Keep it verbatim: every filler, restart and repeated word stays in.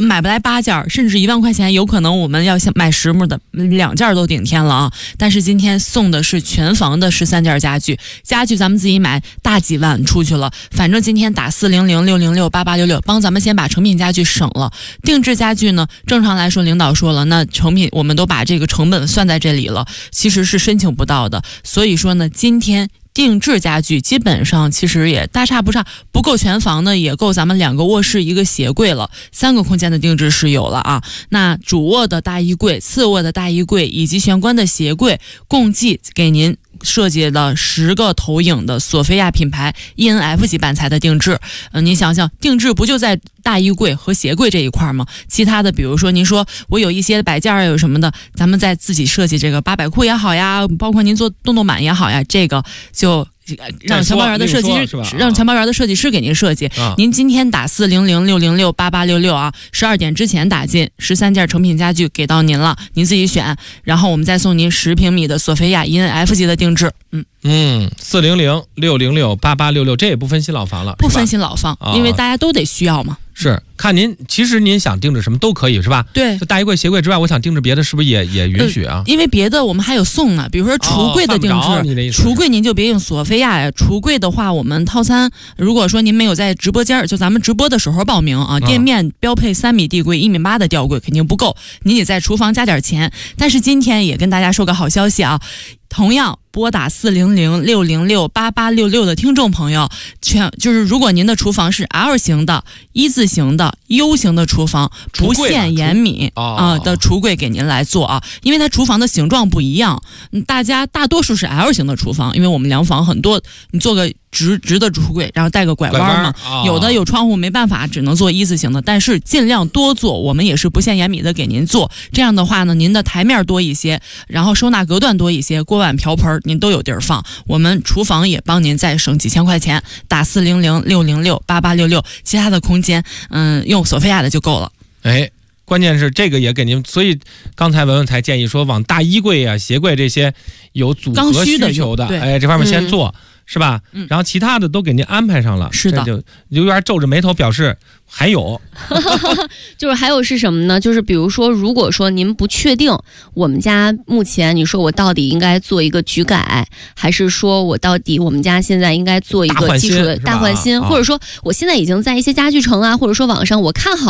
买不来八件，甚至一万块钱，有可能我们要想买实木的两件都顶天了啊。但是今天送的是全房的十三件家具，家具咱们自己买大几万出去了，反正今天打四零零六零六八八六六，帮咱们先把成品家具省了。定制家具呢，正常来说领导说了，那成品我们都把这个成本算在这里了，其实是申请不到的。所以说呢，今天定制家具基本上其实也大差不差，不够全房呢也够咱们两个卧室一个鞋柜了，三个空间的定制是有了啊。那主卧的大衣柜、次卧的大衣柜以及玄关的鞋柜，共计给您设计了十个投影的索菲亚品牌 E N F 级板材的定制。呃，您想想，定制不就在大衣柜和鞋柜这一块吗？其他的，比如说您说我有一些摆件有什么的，咱们再自己设计这个八百裤也好呀，包括您做洞洞板也好呀，这个就让全包园的设计师，让全包园的设计师给您设计。啊、您今天打四零零六零六八八六六啊，十二点之前打进，十三件成品家具给到您了，您自己选，然后我们再送您十平米的索菲亚 E N F 级的定制。嗯嗯，四零零六零六八八六六，这也不分新老房了， 不分新老房，啊、因为大家都得需要嘛。 是看您，其实您想定制什么都可以，是吧？ 对， 就大衣柜、鞋柜之外，我想定制别的，是不是也也允许啊？ 呃、因为别的我们还有送呢，比如说橱柜的定制， 哦、 橱柜您就别用索菲亚呀。橱柜的话，我们套餐，如果说您没有在直播间，就咱们直播的时候报名啊，店面标配三米地柜、一米八的吊柜肯定不够，您得在厨房加点钱。但是今天也跟大家说个好消息啊。同样拨打四零零六零六八八六六的听众朋友，全就是如果您的厨房是 L 型的、一字形的、U 型的厨房，不限延米啊、呃、的橱柜给您来做啊，因为它厨房的形状不一样，大家大多数是 L 型的厨房，因为我们量房很多，你做个直直的橱柜，然后带个拐弯嘛， 哦、 有的有窗户没办法，只能做一字形的，但是尽量多做，我们也是不限延米的给您做。这样的话呢，您的台面多一些，然后收纳隔断多一些，锅碗瓢盆您都有地儿放，我们厨房也帮您再省几千块钱。打四零零六零六八八六六，其他的空间，嗯，用索菲亚的就够了。 哎。关键是这个也给您，所以刚才文文才建议说，往大衣柜啊、鞋柜这些有组合需求的，哎，这方面先做，嗯、是吧？嗯、然后其他的都给您安排上了， 是的， 就刘园皱着眉头表示还有， 就是还有是什么呢？就是比如说，如果说您不确定我们家目前，你说我到底应该做一个局改，还是说我到底我们家现在应该做一个基础的大换新，或者说我现在已经在一些家具城啊，或者说网上我看好。